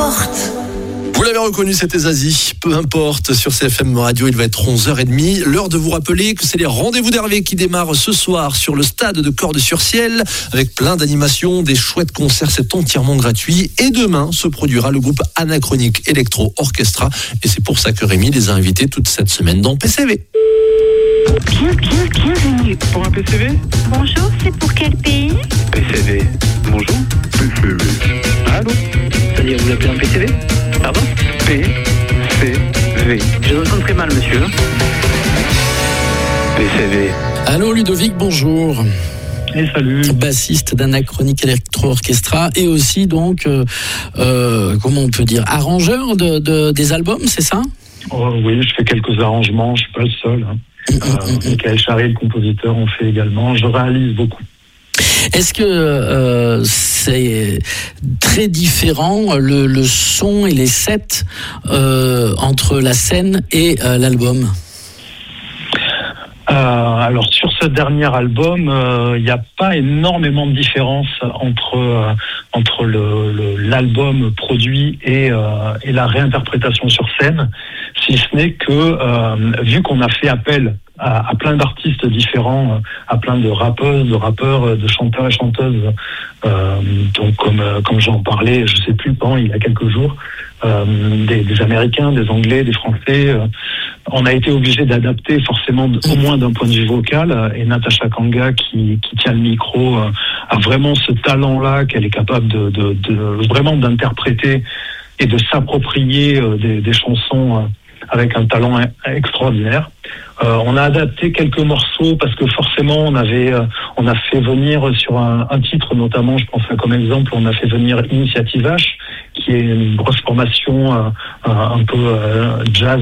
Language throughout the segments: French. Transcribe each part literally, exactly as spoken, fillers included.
importe. Vous l'avez reconnu, c'était Zazie. Peu importe, sur C F M Radio, il va être onze heures trente. L'heure de vous rappeler que c'est les rendez-vous d'Hervé qui démarrent ce soir sur le stade de Cordes-sur-Ciel avec plein d'animations, des chouettes concerts, c'est entièrement gratuit. Et demain se produira le groupe Anachronique Electro Orchestra. Et c'est pour ça que Rémi les a invités toute cette semaine dans P C V. Bien, bien, bienvenue. Pour un P C V ? Bonjour, c'est pour quel pays ? P C V. Bonjour. P C V. Allô ? C'est-à-dire, vous appelez un P C V ? Pardon ? P C V. Je vous entends très mal, monsieur. P C V. Allô Ludovic, bonjour. Et salut. Bassiste d'Anachronique Electro Orchestra et aussi donc, euh, euh, comment on peut dire, arrangeur de, de, des albums, c'est ça ? Oh, oui, je fais quelques arrangements, je suis pas le seul. Hein. Euh, Michael Charry, le compositeur, on fait également. Je réalise beaucoup. Est-ce que euh, c'est très différent le, le son et les sets euh, entre la scène et euh, l'album ? Euh, alors sur ce dernier album, il euh, n'y a pas énormément de différence entre euh, entre le, le, l'album produit et, euh, et la réinterprétation sur scène, si ce n'est que euh, vu qu'on a fait appel à, à plein d'artistes différents, à plein de rappeuses, de rappeurs, de chanteurs et chanteuses, euh, donc comme comme j'en parlais, je sais plus quand, il y a quelques jours, euh, des, des Américains, des Anglais, des Français. Euh, on a été obligé d'adapter forcément, au moins d'un point de vue vocal, et Natacha Kanga, qui, qui tient le micro, euh, a vraiment ce talent-là qu'elle est capable de, de, de vraiment d'interpréter et de s'approprier euh, des, des chansons euh, avec un talent extraordinaire. Euh, on a adapté quelques morceaux parce que forcément on avait, euh, on a fait venir sur un, un titre notamment, je pense à comme exemple, on a fait venir Initiative H, qui est une grosse formation euh, un peu euh, jazz,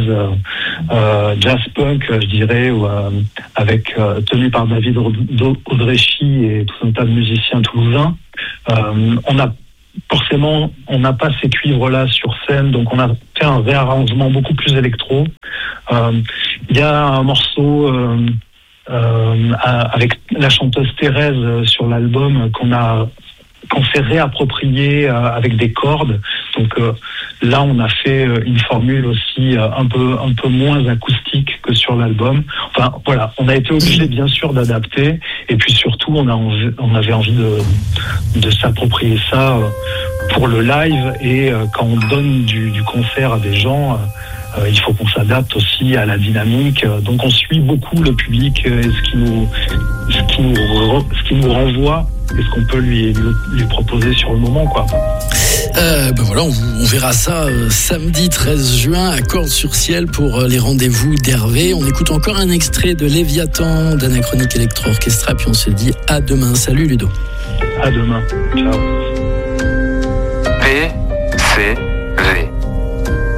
euh, jazz punk, je dirais, ou, euh, avec euh, tenu par David Audrechy et tout un tas de musiciens toulousains. Euh, on a Forcément, on n'a pas ces cuivres-là sur scène, donc on a fait un réarrangement beaucoup plus électro. Euh, il y a un morceau euh, euh, avec la chanteuse Thérèse sur l'album qu'on a qu'on s'est réapproprié euh, avec des cordes. Donc euh, là, on a fait euh, une formule aussi euh, un peu un peu moins acoustique que sur l'album. Enfin voilà, on a été obligé bien sûr d'adapter, et puis surtout on a envie, on avait envie de de s'approprier ça euh, pour le live, et euh, quand on donne du, du concert à des gens, euh, euh, il faut qu'on s'adapte aussi à la dynamique. Donc on suit beaucoup le public et ce qui nous ce qui nous re, ce qui nous renvoie. Qu'est-ce qu'on peut lui, lui, lui proposer sur le moment, quoi. Euh, ben voilà, on, on verra ça euh, samedi treize juin à Cordes-sur-Ciel pour euh, les rendez-vous d'Hervé. On écoute encore un extrait de Léviathan d'Anachronique Electro Orchestra, puis on se dit à demain. Salut Ludo. À demain. Ciao. P C V